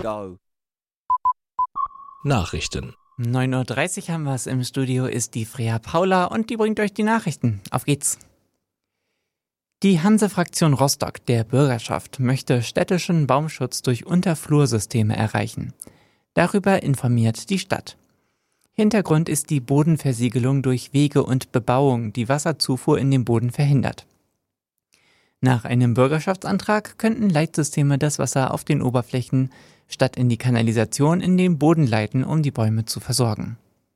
go. Nachrichten. 9:30 Uhr haben wir es im Studio, ist die Freya Paula und die bringt euch die Nachrichten. Auf geht's. Die Hanse-Fraktion Rostock der Bürgerschaft möchte städtischen Baumschutz durch Unterflursysteme erreichen. Darüber informiert die Stadt. Hintergrund ist die Bodenversiegelung durch Wege und Bebauung, die Wasserzufuhr in den Boden verhindert. Nach einem Bürgerschaftsantrag könnten Leitsysteme das Wasser auf den Oberflächen statt in die Kanalisation in den Boden leiten, um die Bäume zu versorgen.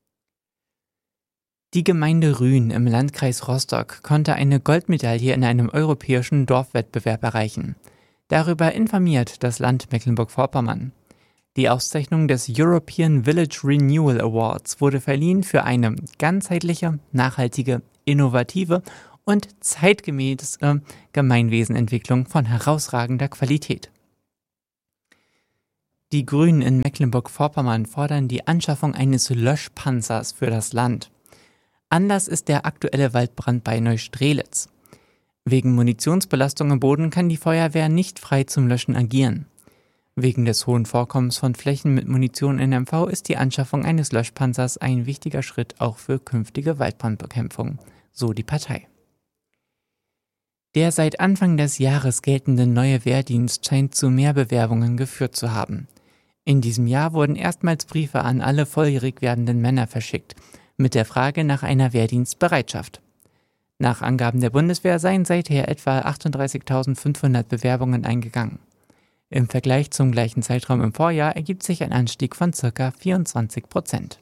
Die Gemeinde Rühen im Landkreis Rostock konnte eine Goldmedaille in einem europäischen Dorfwettbewerb erreichen. Darüber informiert das Land Mecklenburg-Vorpommern. Die Auszeichnung des European Village Renewal Awards wurde verliehen für eine ganzheitliche, nachhaltige, innovative und zeitgemäße Gemeinwesenentwicklung von herausragender Qualität. Die Grünen in Mecklenburg-Vorpommern fordern die Anschaffung eines Löschpanzers für das Land. Anlass ist der aktuelle Waldbrand bei Neustrelitz. Wegen Munitionsbelastung im Boden kann die Feuerwehr nicht frei zum Löschen agieren. Wegen des hohen Vorkommens von Flächen mit Munition in MV ist die Anschaffung eines Löschpanzers ein wichtiger Schritt auch für künftige Waldbrandbekämpfung, so die Partei. Der seit Anfang des Jahres geltende neue Wehrdienst scheint zu mehr Bewerbungen geführt zu haben. In diesem Jahr wurden erstmals Briefe an alle volljährig werdenden Männer verschickt, mit der Frage nach einer Wehrdienstbereitschaft. Nach Angaben der Bundeswehr seien seither etwa 38.500 Bewerbungen eingegangen. Im Vergleich zum gleichen Zeitraum im Vorjahr ergibt sich ein Anstieg von ca. 24%.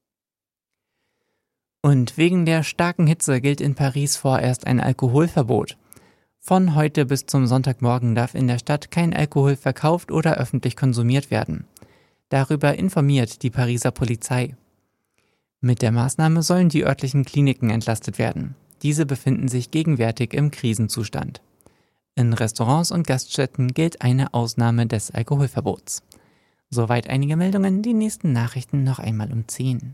Und wegen der starken Hitze gilt in Paris vorerst ein Alkoholverbot. Von heute bis zum Sonntagmorgen darf in der Stadt kein Alkohol verkauft oder öffentlich konsumiert werden. Darüber informiert die Pariser Polizei. Mit der Maßnahme sollen die örtlichen Kliniken entlastet werden. Diese befinden sich gegenwärtig im Krisenzustand. In Restaurants und Gaststätten gilt eine Ausnahme des Alkoholverbots. Soweit einige Meldungen, die nächsten Nachrichten noch einmal um 10.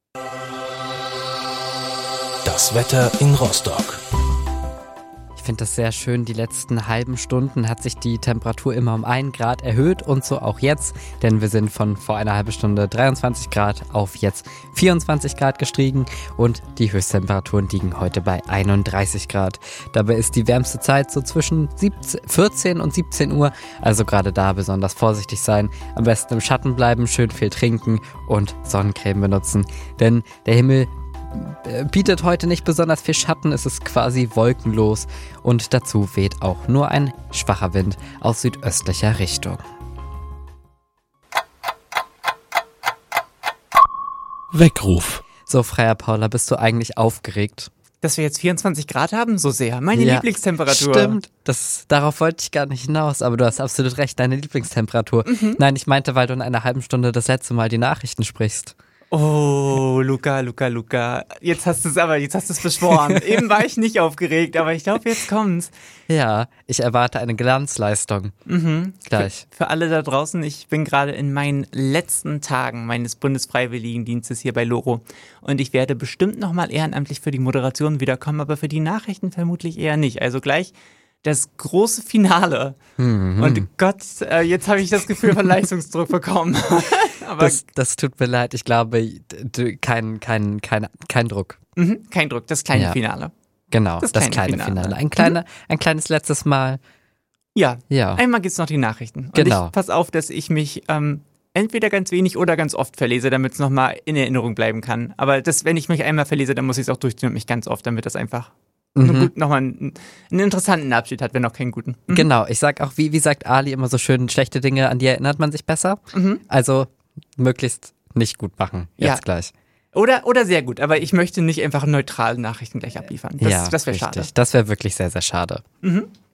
Das Wetter in Rostock. Ich finde das sehr schön. Die letzten halben Stunden hat sich die Temperatur immer um 1 Grad erhöht und so auch jetzt, denn wir sind von vor einer halben Stunde 23 Grad auf jetzt 24 Grad gestiegen und die Höchsttemperaturen liegen heute bei 31 Grad. Dabei ist die wärmste Zeit so zwischen 14 und 17 Uhr, also gerade da besonders vorsichtig sein. Am besten im Schatten bleiben, schön viel trinken und Sonnencreme benutzen, denn der Himmel bietet heute nicht besonders viel Schatten, es ist quasi wolkenlos und dazu weht auch nur ein schwacher Wind aus südöstlicher Richtung. Weckruf. So, Freya Paula, bist du eigentlich aufgeregt? Dass wir jetzt 24 Grad haben, so sehr. Meine Lieblingstemperatur. Stimmt, darauf wollte ich gar nicht hinaus, aber du hast absolut recht, deine Lieblingstemperatur. Nein, ich meinte, weil du in einer halben Stunde das letzte Mal die Nachrichten sprichst. Oh, Luca. Jetzt hast du es beschworen. Eben war ich nicht aufgeregt, aber ich glaube, jetzt kommt's. Ja, ich erwarte eine Glanzleistung. Gleich. Für alle da draußen, ich bin gerade in meinen letzten Tagen meines Bundesfreiwilligendienstes hier bei Loro. Und ich werde bestimmt nochmal ehrenamtlich für die Moderation wiederkommen, aber für die Nachrichten vermutlich eher nicht. Also gleich das große Finale. Und Gott, jetzt habe ich das Gefühl von Leistungsdruck bekommen. Aber das tut mir leid, ich glaube, kein Druck. Kein Druck, das kleine Finale. Genau, das kleine Finale. Ein kleines letztes Mal. Ja. Einmal gibt's noch die Nachrichten. Und genau. Ich pass auf, dass ich mich entweder ganz wenig oder ganz oft verlese, damit es nochmal in Erinnerung bleiben kann. Aber wenn ich mich einmal verlese, dann muss ich es auch durchziehen und mich ganz oft, damit das einfach nochmal einen interessanten Abschied hat, wenn auch keinen guten. Genau, ich sag auch, wie sagt Ali immer so schön, schlechte Dinge, an die erinnert man sich besser. Also möglichst nicht gut machen, jetzt gleich. Oder sehr gut, aber ich möchte nicht einfach neutrale Nachrichten gleich abliefern. Das wäre schade. Das wäre wirklich sehr, sehr schade.